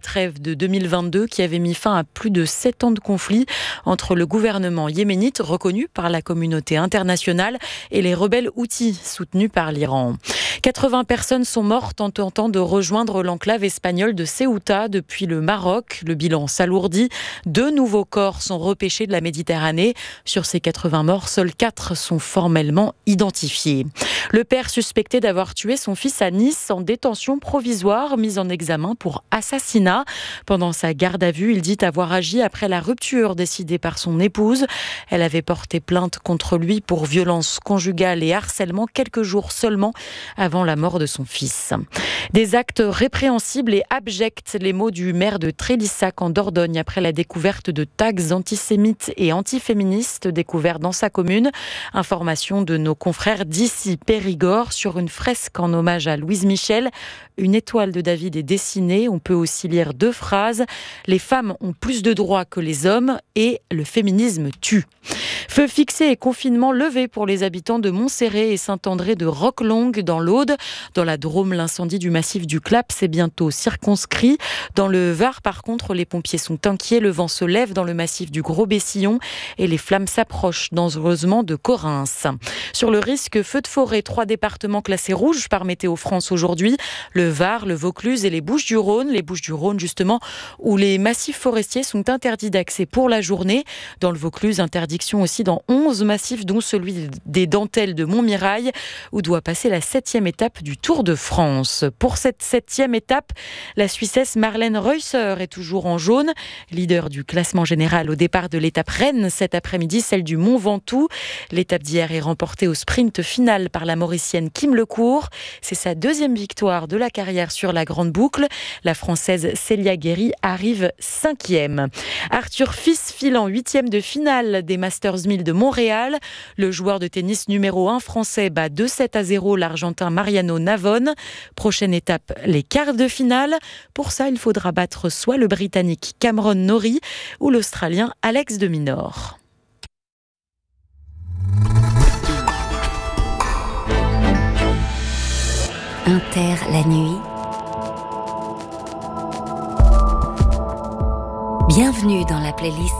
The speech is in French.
trêve de 2022 qui avait mis fin à plus de 7 ans de conflit entre le gouvernement yéménite, reconnu par la communauté internationale, et les rebelles houthis, soutenus par l'Iran. 80 personnes sont mortes en tentant de rejoindre l'enclave espagnole de Ceuta depuis le Maroc. Le bilan s'alourdit. 2 nouveaux corps sont repêchés de la Méditerranée. Sur ces 80 morts, seuls 4 sont formellement identifiés. Le père suspecté d'avoir tué son fils à Nice en détention provisoire, mis en examen pour assassinat. Pendant sa garde à vue, il dit avoir agi après la rupture décidée par son épouse. Elle avait porté plainte contre lui pour violence conjugale et harcèlement quelques jours seulement avant la mort de son fils. Des actes répréhensibles et abjects, les mots du maire de Trélissac en Dordogne après la découverte de tags antisémites et antiféministes découverts dans sa commune. Information de nos confrères d'ici Périgord sur une fresque en hommage à Louise Michel. Une étoile de David est dessinée. On peut aussi lire 2 phrases. Les femmes ont plus de droits que les hommes et le féminisme tue. Feu fixé et confinement levé pour les habitants de Montserrat et Saint-André de Roquelongue dans l'Aude. Dans la Drôme, l'incendie du massif du Clap s'est bientôt circonscrit. Dans le Var, par contre, les pompiers sont inquiets. Le vent se lève dans le massif du Gros-Bessillon et les flammes s'approchent dangereusement de Corrins. Sur le risque feu de forêt, 3 départements classés rouges par Météo France aujourd'hui. Le Var, le Vaucluse et les Bouches-du-Rhône. Les Bouches-du-Rhône, justement, où les massifs forestiers sont interdits d'accès pour la journée. Dans le Vaucluse, interdiction aussi dans 11 massifs, dont celui des Dentelles de Montmirail, où doit passer la 7e étape du Tour de France. Pour cette 7e étape, la Suissesse Marlène Reusser est toujours en jaune, leader du classement général au départ de l'étape Rennes cet après-midi, celle du Mont Ventoux. L'étape d'hier est remportée au sprint final par la Mauricienne Kim Lecourt. C'est sa 2e victoire de la carrière sur la grande boucle. La Française Célia Guéry arrive 5e. Arthur Fils file en 8e de finale des Masters 1000 de Montréal. Le joueur de tennis numéro 1 français bat 2-7-0 l'Argentin Mariano Navone. Prochaine étape, les quarts de finale. Pour ça, il faudra battre soit le Britannique Cameron Norrie ou l'Australien Alex de Minaur. Inter la nuit. Bienvenue dans la playlist